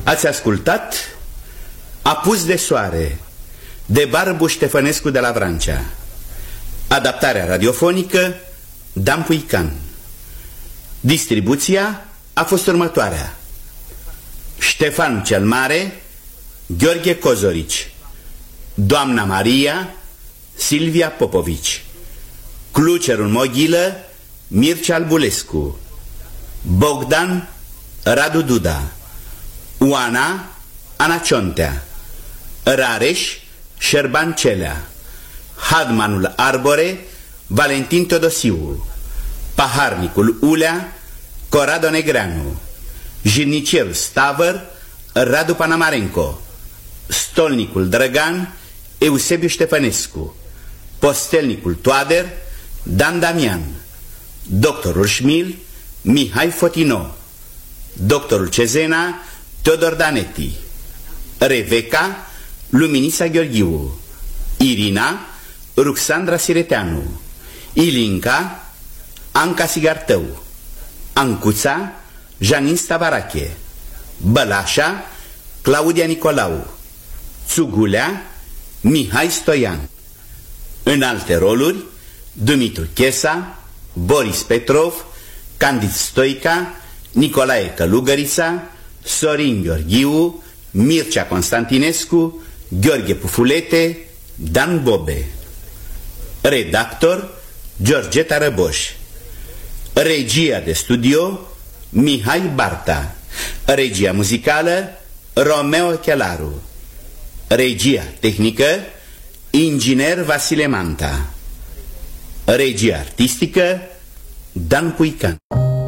Ați ascultat Apus de soare de Barbu Ștefănescu de la Vrancea. Adaptarea radiofonică Dan Puican. Distribuția a fost următoarea: Ștefan cel Mare, Gheorghe Cozorici, Doamna Maria, Silvia Popovici, Clucerul Moghilă, Mircea Albulescu, Bogdan, Radu Duda, Oana, Ana Ciontea, Rareș, Șerban Celea, Hadmanul Arbore, Valentin Teodosiu, Paharnicul Ulea, Corado Negreanu, Jirnicerul Stavăr, Radu Panamarenco, Stolnicul Drăgan, Eusebiu Ștefănescu, Postelnicul Toader, Dan Damian, Doctorul Șmil, Mihai Fotino, Doctorul Cezena, Teodor Danetti, Reveca, Luminisa Gheorghiu, Irina, Ruxandra Sireteanu, Ilinca, Anca Sigartău, Ancuța, Janin Stavarache, Bălașa, Claudia Nicolau, Țugulea, Mihai Stoian. În alte roluri, Dumitru Chesa, Boris Petrov, Candid Stoica, Nicolae Călugărița, Sorin Gheorghiu, Mircea Constantinescu, Gheorghe Pufulete, Dan Bobe. Redactor Georgeta Răboș. Regia de studio Mihai Barta. Regia muzicală Romeo Chelaru. Regia tehnică inginer Vasile Manta. Regia artistică Dan Puican.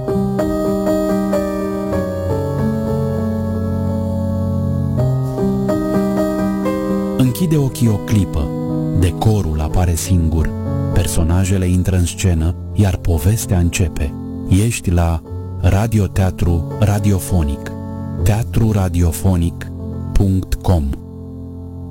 Închide ochii o clipă, decorul apare singur, personajele intră în scenă, iar povestea începe. Ești la radioteatru radiofonic, teatruradiofonic.com.